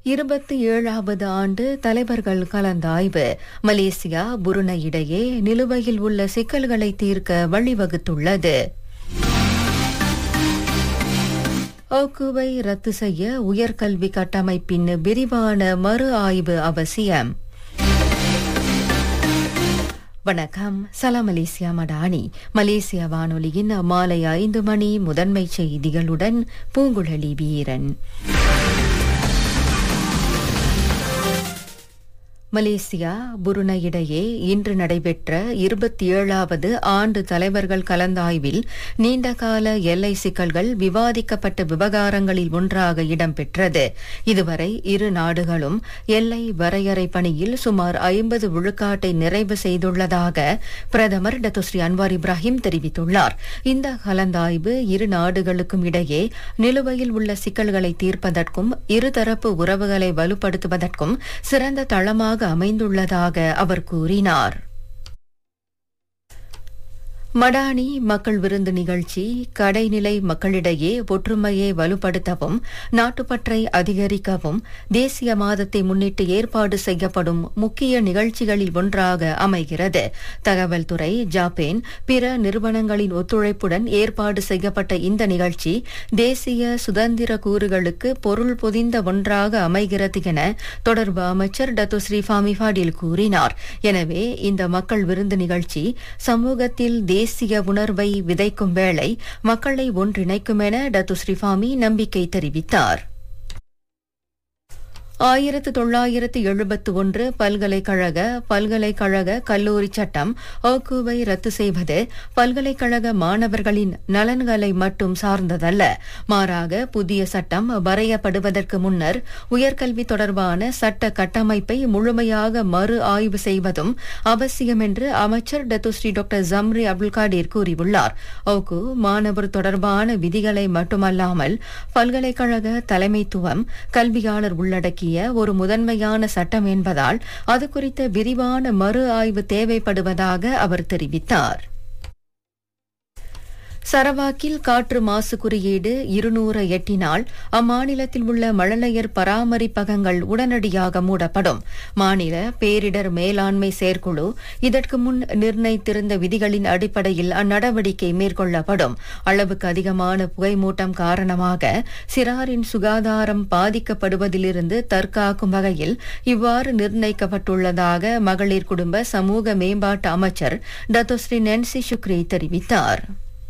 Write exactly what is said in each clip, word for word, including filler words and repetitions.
இருபத்தி ஏழாவது ஆண்டு தலைவர்கள் கலந்தாய்வு மலேசியா புருனை இடையே நிலுவையில் உள்ள சிக்கல்களை தீர்க்க வழிவகுத்துள்ளது. ஓக்குவை ரத்து செய்ய உயர்கல்வி கட்டமைப்பின் விரிவான மறு ஆய்வு அவசியம். வணக்கம். சலாம் மலேசியா மடானி. மலேசியா வானொலியின் மாலை ஐந்து மணி முதன்மை செய்திகளுடன் பூங்குழலி வீரன். மலேசியா புருனை இடையே இன்று நடைபெற்ற இருபத்தி ஏழாவது ஆண்டு தலைவர்கள் கலந்தாய்வில் நீண்டகால எல்லை சிக்கல்கள் விவாதிக்கப்பட்ட விவகாரங்களில் ஒன்றாக இடம்பெற்றது. இதுவரை இரு நாடுகளும் எல்லை வரையறை பணியில் சுமார் ஐம்பது விழுக்காட்டை நிறைவு செய்துள்ளதாக பிரதமர் டத்துஸ்ரீ அன்வார் இப்ராஹிம் தெரிவித்துள்ளார். இந்த கலந்தாய்வு இரு நாடுகளுக்கும் இடையே நிலுவையில் உள்ள சிக்கல்களை தீர்ப்பதற்கும் இருதரப்பு உறவுகளை வலுப்படுத்துவதற்கும் சிறந்த தளமாக அமைந்துள்ளதாக அவர் கூறினார். மடானி மக்கள் விருந்து நிகழ்ச்சி கடைநிலை மக்களிடையே ஒற்றுமையை வலுப்படுத்தவும் நாட்டுப்பற்றை அதிகரிக்கவும் தேசிய மாதத்தை முன்னிட்டு ஏற்பாடு செய்யப்படும் முக்கிய நிகழ்ச்சிகளில் ஒன்றாக அமைகிறது. தகவல் துறை ஜாப்பேன் பிற நிறுவனங்களின் ஒத்துழைப்புடன் ஏற்பாடு செய்யப்பட்ட இந்த நிகழ்ச்சி தேசிய சுதந்திர கூறுகளுக்கு பொருள் பொதிந்த ஒன்றாக அமைகிறது என தொடர்பு அமைச்சர் டத்துஸ்ரீ ஃபாமி ஃபாடில் கூறினார். எனவே இந்த மக்கள் விருந்து நிகழ்ச்சி சமூகத்தில் தேசிய உணர்வை விதைக்கும் வேளை மக்களை ஒன்றிணைக்கும் என டத்துஸ்ரீ ஃபாமி நம்பிக்கை தெரிவித்தார். ஆயிரத்து தொள்ளாயிரத்து எழுபத்து ஒன்று பல்கலைக்கழக பல்கலைக்கழக கல்லூரி சட்டம் ஓக்குவை ரத்து செய்வது பல்கலைக்கழக மாணவர்களின் நலன்களை மட்டும் சார்ந்ததல்ல. மாறாக புதிய சட்டம் வரையப்படுவதற்கு முன்னர் உயர்கல்வி தொடர்பான சட்ட கட்டமைப்பை முழுமையாக மறு ஆய்வு செய்வதும் அவசியம் என்று அமைச்சர் டத்துஸ்ரீ டாக்டர் ஜம்ரி அப்துல் காடீர் கூறியுள்ளார். ஓக்கு மாணவர் தொடர்பான விதிகளை மட்டுமல்லாமல் பல்கலைக்கழக தலைமைத்துவம் கல்வியாளர் உள்ளடக்கிய ஒரு முதன்மையான சட்டம் என்பதால் அது குறித்த விரிவான மறு ஆய்வு தேவைப்படுவதாக அவர் தெரிவித்தார். சரவாக்கில் காற்று மாசு குறியீடு இருநூறு எட்டினால் அம்மாநிலத்தில் உள்ள மழலையர் பராமரிப்பகங்கள் உடனடியாக மூடப்படும். மாநில பேரிடர் மேலாண்மை செயற்குழு இதற்கு முன் நிர்ணயித்திருந்த விதிகளின் அடிப்படையில் அந்நடவடிக்கை மேற்கொள்ளப்படும். அளவுக்கு அதிகமான புகைமூட்டம் காரணமாக சிறாரின் சுகாதாரம் பாதிக்கப்படுவதிலிருந்து தற்காக்கும் வகையில் இவ்வாறு நிர்ணயிக்கப்பட்டுள்ளதாக மகளிர் குடும்ப சமூக மேம்பாட்டு அமைச்சர் டத்தோஸ்ரீ நென்சி சுக்ரி தெரிவித்தார்.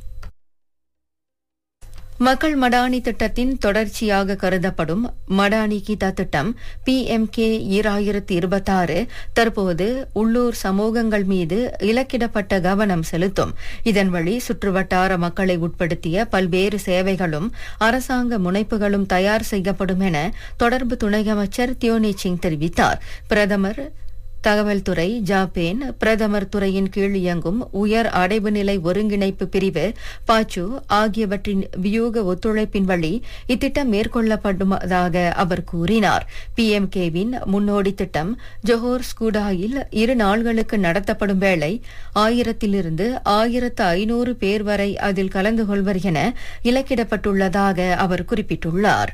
மக்கள் மடானி திட்டத்தின் தொடர்ச்சியாக கருதப்படும் மடானி கீதா திட்டம் பி எம் கே ஈராயிரத்து இருபத்தாறு தற்போது உள்ளூர் சமூகங்கள் மீது இலக்கிடப்பட்ட கவனம் செலுத்தும். இதன் வழி சுற்றுவட்டார மக்களை உட்படுத்திய பல்வேறு சேவைகளும் அரசாங்க முனைப்புகளும் தயார் செய்யப்படும் என தொடர்பு துணை அமைச்சர் தியோனி சிங் தெரிவித்தார். பிரதமர் தகவல் துறை ஜாப்பேன் பிரதமர் துறையின் கீழ் இயங்கும் உயர் அடைவு நிலை ஒருங்கிணைப்பு பிரிவு பாச்சு ஆகியவற்றின் வியூக ஒத்துழைப்பின் வழி இத்திட்டம் மேற்கொள்ளப்படுவதாக அவர் கூறினார். பி எம் கேவின் முன்னோடி திட்டம் ஜொஹோர் ஸ்கூடாயில் இரு நாள்களுக்கு நடத்தப்படும் வேளை ஆயிரத்திலிருந்து ஆயிரத்து ஐநூறு பேர் வரை அதில் கலந்து கொள்வர் என இலக்கிடப்பட்டுள்ளதாக அவர் குறிப்பிட்டுள்ளார்.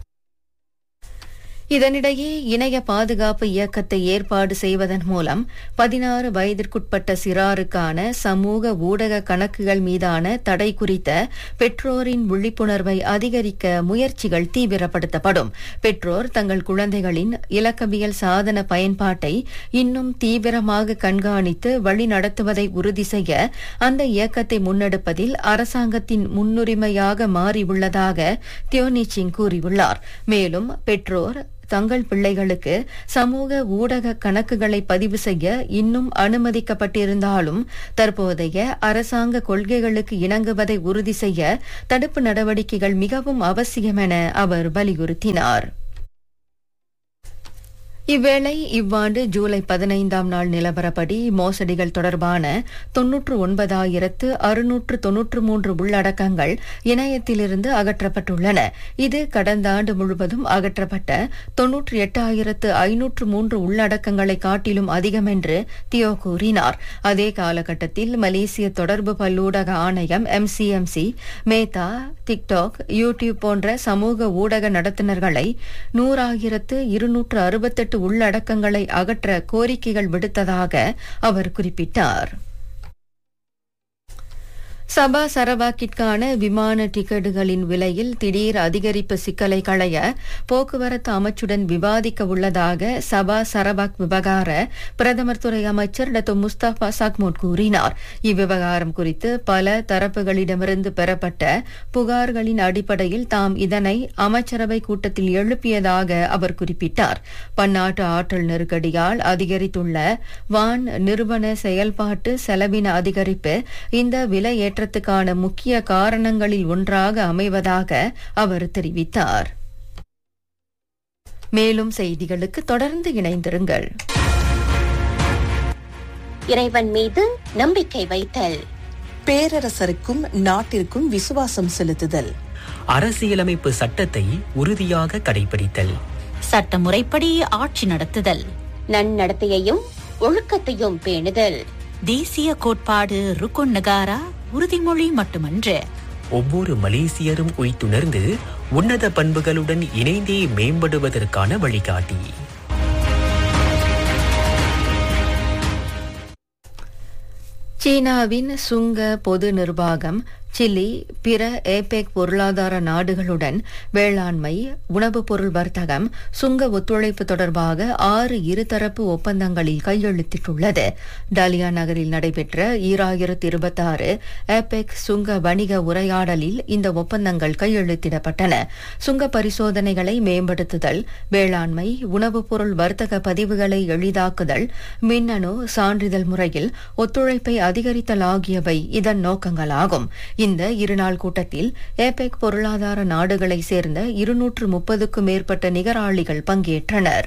இதனிடையே இணைய பாதுகாப்பு இயக்கத்தை ஏற்பாடு செய்வதன் மூலம் பதினாறு வயதிற்குட்பட்ட சிறாருக்கான சமூக ஊடக கணக்குகள் மீதான தடை குறித்த பெற்றோரின் விழிப்புணர்வை அதிகரிக்க முயற்சிகள் தீவிரப்படுத்தப்படும். பெற்றோர் தங்கள் குழந்தைகளின் இலக்கவியல் சாதன பயன்பாட்டை இன்னும் தீவிரமாக கண்காணித்து வழிநடத்துவதை உறுதி செய்ய அந்த இயக்கத்தை முன்னெடுப்பதில் அரசாங்கத்தின் முன்னுரிமையாக மாறியுள்ளதாக தியோனி சிங் கூறியுள்ளார். மேலும் பெற்றோர் தங்கள் பிள்ளைகளுக்கு சமூக ஊடக கணக்குகளை பதிவு செய்ய இன்னும் அனுமதிக்கப்பட்டிருந்தாலும் தற்போதைய அரசாங்க கொள்கைகளுக்கு இணங்குவதை உறுதி செய்ய தடுப்பு நடவடிக்கைகள் மிகவும் அவசியம் என அவர் வலியுறுத்தினார். இவ்வேளை இவ்வாண்டு ஜூலை பதினைந்தாம் நாள் நிலவரப்படி மோசடிகள் தொடர்பான தொன்னூற்று ஒன்பதாயிரத்து அறுநூற்று தொன்னூற்று மூன்று உள்ளடக்கங்கள் இணையத்திலிருந்து அகற்றப்பட்டுள்ளன. இது கடந்த ஆண்டு முழுவதும் அகற்றப்பட்ட தொன்னூற்றி எட்டாயிரத்து ஐநூற்று மூன்று உள்ளடக்கங்களை காட்டிலும் அதிகம் என்று தியோ கூறினார். அதே காலகட்டத்தில் மலேசிய தொடர்பு பல்லூடக ஆணையம் எம்சிஎம்சி மேத்தா, டிக்டாக், யூடியூப் போன்ற சமூக ஊடக நடத்துனர்களை நூறாயிரத்து இருநூற்று அறுபத்தெட்டு உள்ளடக்கங்களை அகற்ற கோரிக்கைகள் விடுத்ததாக அவர் குறிப்பிட்டார். சபா சரவாக்கிற்கான விமான டிக்கெட்டுகளின் விலையில் திடீர் அதிகரிப்பு சிக்கலை களைய போக்குவரத்து அமைச்சுடன் விவாதிக்க உள்ளதாக சபா சரவாக் விவகார பிரதமர் துறை அமைச்சர் டாக்டர் முஸ்தபா சக்மூட் கூறினார். இவ்விவகாரம் குறித்து பல தரப்புகளிடமிருந்து பெறப்பட்ட புகார்களின் அடிப்படையில் தாம் இதனை அமைச்சரவை கூட்டத்தில் எழுப்பியதாக அவர் குறிப்பிட்டார். பன்னாட்டு ஆற்றல் நெருக்கடியால் அதிகரித்துள்ள வான் நிறுவன செயல்பாட்டு செலவின அதிகரிப்பு இந்த விலை ஏற்றத்துக்கான முக்கிய காரணங்களில் ஒன்றாக அமைவதாக அவர் தெரிவித்தார். மேலும் செய்திகளுக்கு தொடர்ந்து இணைந்திருங்கள். இறைவன் மீது நம்பிக்கை வைத்தல், பேரரசருக்கும் நாட்டிற்கும் விசுவாசம் செலுத்துதல், அரசியலமைப்பு சட்டத்தை உறுதியாக கடைபிடித்தல், சட்டமுறைப்படி ஆட்சி நடத்துதல், நன்னடத்தையையும் ஒழுக்கத்தையும் பேணுதல், தேசிய கோட்பாடு ருக்குன் நகாரா உறுதிமொழி மட்டுமன்று, ஒவ்வொரு மலேசியரும் உய்த்துணர்ந்து உன்னத பண்புகளுடன் இணைந்தே மேம்படுவதற்கான வழிகாட்டி. சீனாவின் சுங்க பொது நிர்வாகம் சிலி பிற ஏபெக் பொருளாதார நாடுகளுடன் வேளாண்மை, உணவுப் பொருள் வர்த்தகம், சுங்க ஒத்துழைப்பு தொடர்பாக ஆறு இருதரப்பு ஒப்பந்தங்களில் கையெழுத்திட்டுள்ளது. டாலியா நகரில் நடைபெற்ற ஈராயிரத்து இருபத்தாறு ஏபெக் சுங்க வணிக உரையாடலில் இந்த ஒப்பந்தங்கள் கையெழுத்திடப்பட்டன. சுங்க பரிசோதனைகளை மேம்படுத்துதல், வேளாண்மை, உணவுப் பொருள் வர்த்தக பதிவுகளை எளிதாக்குதல், மின்னணு சான்றிதழ் முறையில் ஒத்துழைப்பை அதிகரித்தல் ஆகியவை இதன் நோக்கங்களாகும். இந்த இருநாள் கூட்டத்தில் ஏபெக் பொருளாதார நாடுகளை சேர்ந்த இருநூற்று முப்பதுக்கும் மேற்பட்ட நிகராளிகள் பங்கேற்றனர்.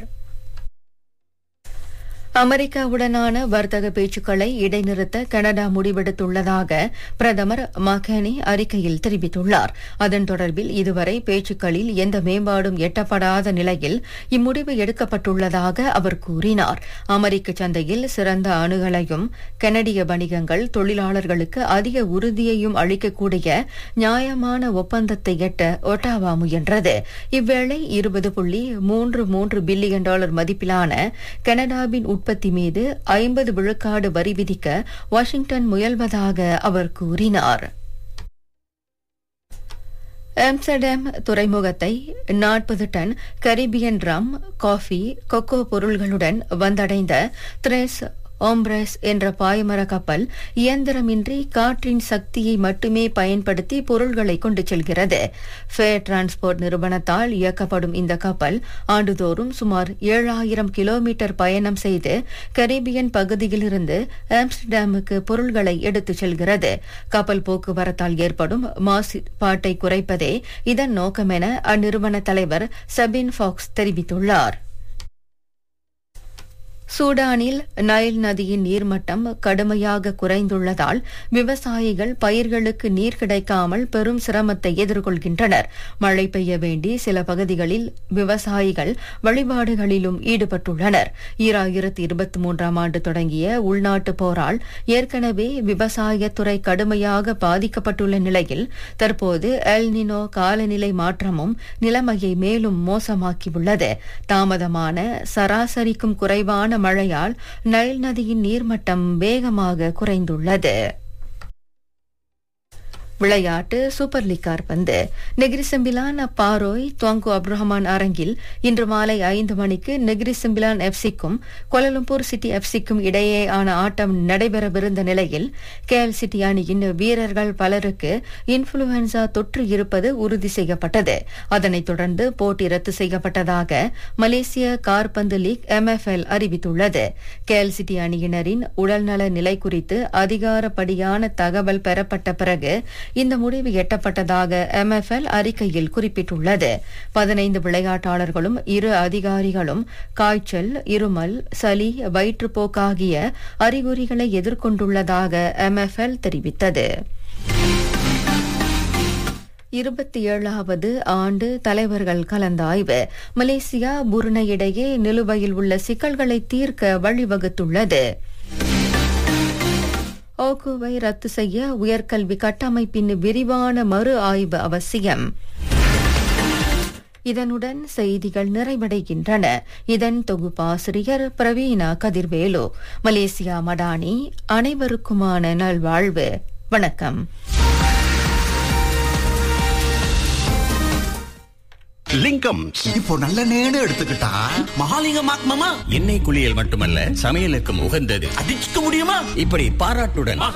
அமெரிக்காவுடனான வர்த்தக பேச்சுக்களை இடைநிறுத்த கனடா முடிவெடுத்துள்ளதாக பிரதமர் மக்கனி அறிக்கையில் தெரிவித்துள்ளார். அதன் தொடர்பில் இதுவரை பேச்சுக்களில் எந்த மேம்பாடும் எட்டப்படாத நிலையில் இம்முடிவு எடுக்கப்பட்டுள்ளதாக அவர் கூறினார். அமெரிக்க சந்தையில் சிறந்த அணுகலையும் கனடிய வணிகங்கள் தொழிலாளர்களுக்கு அதிக உறுதியையும் அளிக்கக்கூடிய நியாயமான ஒப்பந்தத்தை எட்ட ஒட்டாவா முயன்றது. இவ்வேளை இருபது புள்ளி மூன்று மூன்று பில்லியன் டாலர் மதிப்பிலான கனடாவின் உற்பத்தி மீது ஐம்பது விழுக்காடு வரி விதிக்க வாஷிங்டன் முயல்வதாக அவர் கூறினார். ஆம்ஸ்டர்டாம் துறைமுகத்தை நாற்பது டன் கரிபியன் ரம், காஃபி, கொக்கோ பொருள்களுடன் வந்தடைந்த த்ரேஸ் ஓம்ப்ரஸ் என்ற பாய்மர கப்பல் இயந்திரமின்றி காற்றின் சக்தியை மட்டுமே பயன்படுத்தி பொருள்களை கொண்டு செல்கிறது. ஃபேர் டிரான்ஸ்போர்ட் நிறுவனத்தால் இயக்கப்படும் இந்த கப்பல் ஆண்டுதோறும் சுமார் ஏழாயிரம் கிலோமீட்டர் பயணம் செய்து கரீபியன் பகுதியிலிருந்து ஆம்ஸ்டர்டாமுக்கு பொருள்களை எடுத்துச் செல்கிறது. கப்பல் போக்குவரத்தால் ஏற்படும் மாசுபாட்டை குறைப்பதே இதன் நோக்கம் என அந்நிறுவன தலைவர் சபின் ஃபாக்ஸ் தெரிவித்துள்ளார். சூடானில் நைல் நதியின் நீர்மட்டம் கடுமையாக குறைந்துள்ளதால் விவசாயிகள் பயிர்களுக்கு நீர் கிடைக்காமல் பெரும் சிரமத்தை எதிர்கொள்கின்றனர். மழை பெய்ய வேண்டி சில பகுதிகளில் விவசாயிகள் வழிபாடுகளிலும் ஈடுபட்டுள்ளனர். ஈராயிரத்து இருபத்தி மூன்றாம் ஆண்டு தொடங்கிய உள்நாட்டு போரால் ஏற்கனவே விவசாயத்துறை கடுமையாக பாதிக்கப்பட்டுள்ள நிலையில் தற்போது எல் நினோ காலநிலை மாற்றமும் நிலைமையை மேலும் மோசமாக்கியுள்ளது. தாமதமான சராசரிக்கும் குறைவான மழையால் நைல் நதியின் நீர்மட்டம் வேகமாக குறைந்துள்ளது. விளையாட்டு சூப்பர் லீக் கால்பந்து. நெகிரி செம்பிலான் பாரோய் துவாங்கு அப்ரஹமான் அரங்கில் இன்று மாலை ஐந்து மணிக்கு நெகிரி செம்பிலான் எஃப்சிக்கும் கோலலம்பூர் சிட்டி எஃப்சிக்கும் இடையேயான ஆட்டம் நடைபெறவிருந்த நிலையில் கேஎல் சிட்டி அணியின் வீரர்கள் பலருக்கு இன்ஃபுளுவன்சா தொற்று இருப்பது உறுதி செய்யப்பட்டது. அதனைத் தொடர்ந்து போட்டி ரத்து செய்யப்பட்டதாக மலேசிய கால்பந்து லீக் எம்எஃப்எல் அறிவித்துள்ளது. கேஎல் சிட்டி அணியினரின் உடல்நல நிலை குறித்து அதிகாரப்படியான தகவல் பெறப்பட்ட பிறகு இந்த முடிவு எட்டப்பட்டதாக எம்எஃப்எல் அறிக்கையில் குறிப்பிட்டுள்ளது. பதினைந்து விளையாட்டாளர்களும் இரு அதிகாரிகளும் காய்ச்சல், இருமல், சளி, வயிற்றுப்போக்கு ஆகிய அறிகுறிகளை எதிர்கொண்டுள்ளதாக எம்எஃப்எல் தெரிவித்தது. இருபத்தி ஏழாவது ஆண்டு தலைவர்கள் கலந்தாய்வு மலேசியா புருனை இடையே நிலுவையில் உள்ள சிக்கல்களை தீர்க்க வழிவகுத்துள்ளது. ஓகுவை ரத்து செய்ய உயர்கல்வி கட்டமைப்பின் விரிவான மறு ஆய்வு அவசியம். இதனுடன் செய்திகள் நிறைவடைகின்றன. இதன் தொகுப்பாசிரியர் பிரவீணா கதிர்வேலு. மலேசியா மடானி, அனைவருக்குமான நல்வாழ்வு. வணக்கம். லிங்கம் இப்போ நல்ல நேரம் எடுத்துக்கிட்டா மகாலிங்கம் மாமா எண்ணெய் குளியல் மட்டுமல்ல சமையலுக்கும் உகந்தது. அடிச்சுக்க முடியுமா? இப்படி பாராட்டுடன்